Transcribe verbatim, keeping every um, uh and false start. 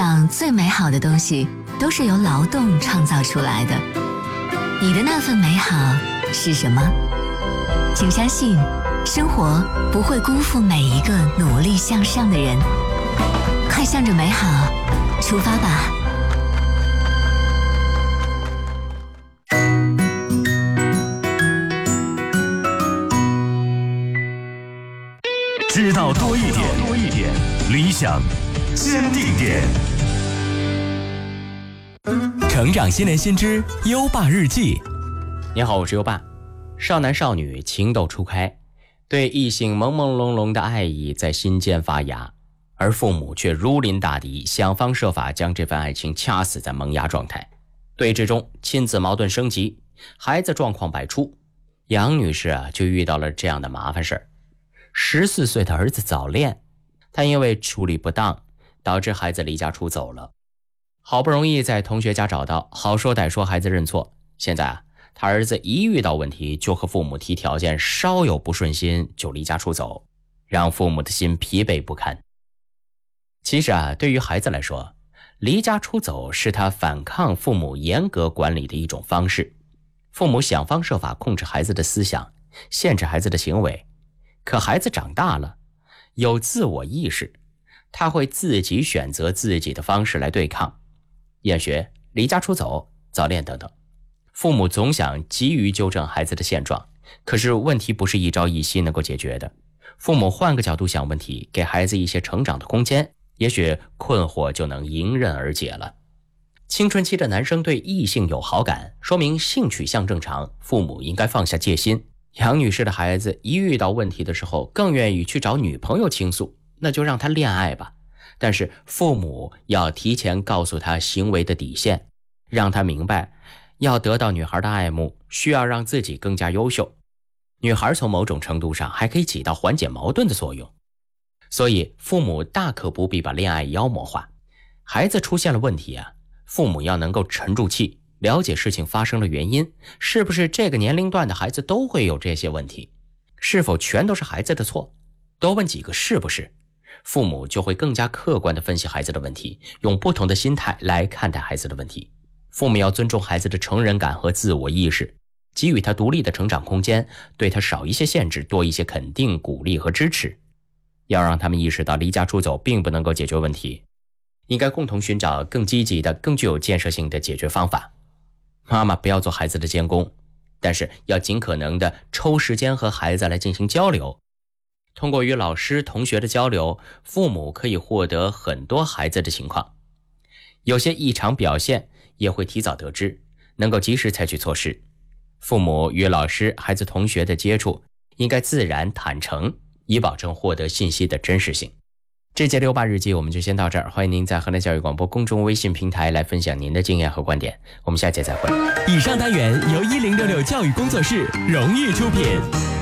上最美好的东西都是由劳动创造出来的。你的那份美好是什么？请相信，生活不会辜负每一个努力向上的人。快向着美好出发吧！ 知道多一点，多一点，理想坚定点。 成长新年新知，优爸日记。 你好，我是优爸。少男少女情窦初开，对异性朦朦胧胧的爱意在心间发芽，而父母却如临大敌，想方设法将这份爱情掐死在萌芽状态。对峙中，亲子矛盾升级，孩子状况百出。杨女士啊，就遇到了这样的麻烦事儿。十四岁的儿子早恋，她因为处理不当，导致孩子离家出走了。好不容易在同学家找到，好说歹说孩子认错。现在啊，他儿子一遇到问题就和父母提条件，稍有不顺心就离家出走，让父母的心疲惫不堪。其实啊，对于孩子来说，离家出走是他反抗父母严格管理的一种方式。父母想方设法控制孩子的思想，限制孩子的行为。可孩子长大了，有自我意识，他会自己选择自己的方式来对抗。厌学、离家出走、早恋等等，父母总想急于纠正孩子的现状，可是问题不是一朝一夕能够解决的。父母换个角度想问题，给孩子一些成长的空间，也许困惑就能迎刃而解了。青春期的男生对异性有好感，说明性取向正常，父母应该放下戒心。杨女士的孩子一遇到问题的时候，更愿意去找女朋友倾诉，那就让她恋爱吧。但是父母要提前告诉她行为的底线，让她明白，要得到女孩的爱慕，需要让自己更加优秀。女孩从某种程度上还可以起到缓解矛盾的作用。所以父母大可不必把恋爱妖魔化。孩子出现了问题啊，父母要能够沉住气，了解事情发生的原因，是不是这个年龄段的孩子都会有这些问题？是否全都是孩子的错？多问几个是不是，父母就会更加客观地分析孩子的问题，用不同的心态来看待孩子的问题。父母要尊重孩子的成人感和自我意识，给予他独立的成长空间，对他少一些限制，多一些肯定、鼓励和支持。要让他们意识到离家出走并不能够解决问题，应该共同寻找更积极的、更具有建设性的解决方法。妈妈不要做孩子的监工，但是要尽可能的抽时间和孩子来进行交流。通过与老师、同学的交流，父母可以获得很多孩子的情况，有些异常表现也会提早得知，能够及时采取措施。父母与老师、孩子、同学的接触应该自然坦诚，以保证获得信息的真实性。这节六八日记我们就先到这儿，欢迎您在河南教育广播公众微信平台来分享您的经验和观点，我们下节再会。 以上单元由一零六六教育工作室荣誉出品。